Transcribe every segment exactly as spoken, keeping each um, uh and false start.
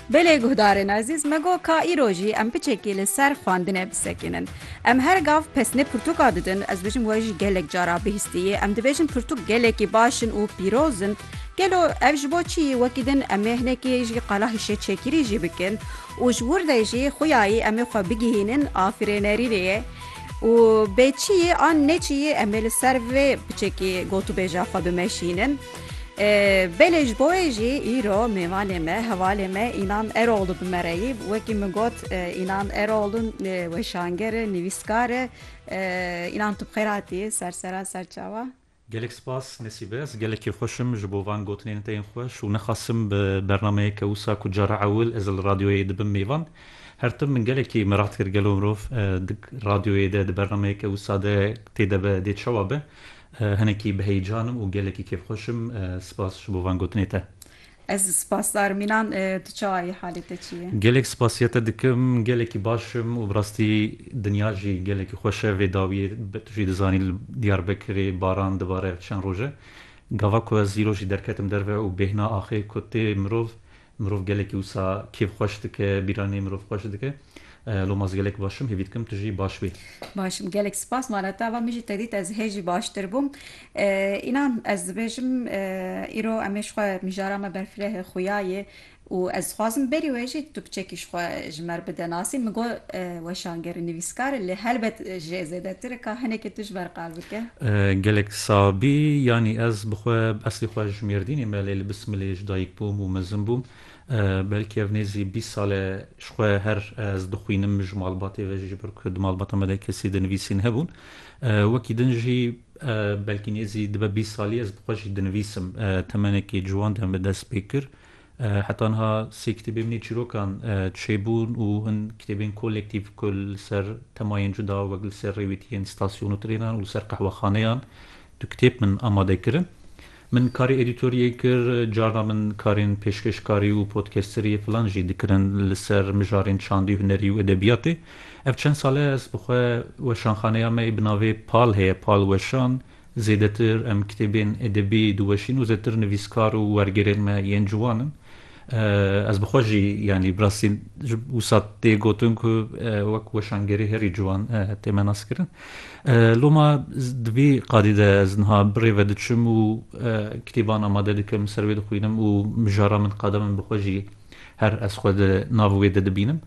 Belê guhdarên ezîz me got ka îro jî em piçekê li ser xwandinê bisekinin. Em her gav pesnê pirtûka didin, ez dibêjim we jî gelek cara bihîstiye. Em dibêjin pirtûk gelekî başin û pîrozin. Gelo ev ji bo çi wekî din em ê hinekî jî qala hişê çêkirî jî bikin û ji wir de jî xuyayî em ê xwe bigihînin afirênerîrê û bêçiyê an neçiyê em ê li ser vê piçekî gotûbêja xwe bimeşînin. Belê ji bo wê jî îro mêvanê me hevalê me İnan Eroğlu bimereyî wekî min got İnan Eroğlu weşanger e nivîskar e İnan tu bi xêr hatî serseran serçawa. Gelek spas nesîbe ez gelekî xweşim ji bo van gotinên te yên xweş û nexwasim bi bernameyeke wisa ku cara ewil ez li radyoyê dibim mêvan. Her tim min gelekî merak kir gelo mirov dik radyoyê de di bernameyeke wisa de têde be dê çawa be. Hinekî bi heyecanım û gelekî kêfxweşim spas ji bo van gotinê te. Ez spasdarim İnan, tu çawayî halê te çi ye? Gelek spasiya te dikim, gelekî başim û bi rastî dinya jî gelekî xweş e vê dawiyê tu jî dizanî li Diyarbekirê baran dibare çend roj e. Gava ku ez îro jî derketim derve û bêhna axê ku tê mirov mirov gelekî wisa kêfxweş dike, bîranê mirov xweş dike. Lomaz gelek başım hêvî dikim tu jî baş bî. Başım gelek spas malata ve min jî te dît ez hê jî baştir bûm. İnan ez dibêjim îro em ê ji xwe mijara me berfirehê xuyayê û ez dixwazim berî wê jî tu piçekî ji xwe ji me bide nasî min got weşangerî nivîskar e lê helbet jê zêdetir ka hinekî tu ji ber qal bike. Gelek sabî yanî ez bi xwe eslî xwe ji Mêrdînê me lê li Bismilê ji dayîk bûm û mezin bûm. Belkî ev nêzî bîst sal e ji xwe her ez dixwînim ji malbatê ve jî ber ku di malbata me de kesî dinivîsîn hebûn. Wekî din jî belkî nêzî dibe bîst salî ez bi xwe jî dinivîsim. Temenekî ciwan de me dest pê kir. Heta niha sê kitêbê min ê çîrokan çêbûn û hin kitêbên kolektîv ku li ser temayên cuda wek li ser rêwîtiyên stasyon û trênan û li ser qehwexaneyan du kitêb min amade kirin. Min karê edîtoriyê kir, carna min karên pêşkêşkarî û podcastseriyê filan jî dikirin li ser mijarên çandî hunerî û edebiyatê. Ev çend sal e ez bi xwe weşanxaneya me bi navê Pal heye, Pal Weşan. Zêdetir em kitêbên edebî diweşîn û zêdetir nivîskar û wergerên me yên ciwanin. Ez bi xwe jî yanî bi rastî wisa tê gotin ku wek weşangerî herî ciwan tê me nas kirin. Loma di vî qadî de ez niha birê ve diçim û kitêban amade dikim, ser wê dixwînim û mijara min qada min bi xwe jî her ez xwe di nav wê de dibînim.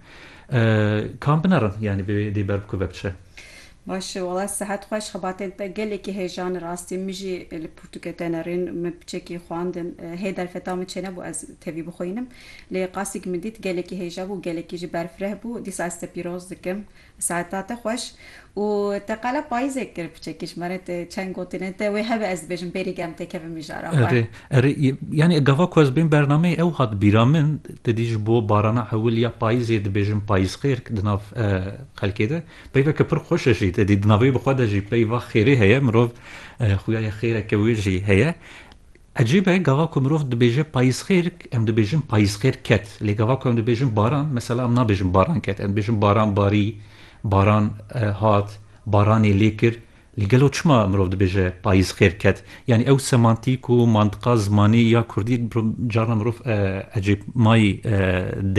Kam binerin yanî vê dê ber biku ve biçe. Baş, wala sehet xweş xebatên te gelekî heyejan rastî min jî li pirtûkê te nerin min piçekî xwandin hê derfeta min çê nebû ez tevî bixwînim lê qasî min dît gelekî hêja bû gelekî jî berfireh bû dîsa ez te pîroz dikim saeta te xweş û te qala payîzek kir piçekî ji me re te çend gotinên te wê hebe ez dibêjim berî gem te kevin mijara xwe. Erê yanî gava ku ez bên bernameyê ew hat bîra min te dî ji bo barana hewil ya payîzê dibêjim payîzxêr di nav xelkê de peyveke pir xweş e jî te dî di navê bi xwe de jî peyva xêrê heye mirov xuyaya xêreke wê jî heye. Ecîb e gava ku mirov dibêje payîzxêr em dibêjin payîzxêr ket lê gava ku em dibêjin baran mesela em nabêjin baran ket em dibêjin baran barî baran hat baranê lê kir lê gelo çima mirov dibêje payîzxêr ket yanî ew semantîk û mantiqa zimanî ya Kurdî carna mirov ecêb mayî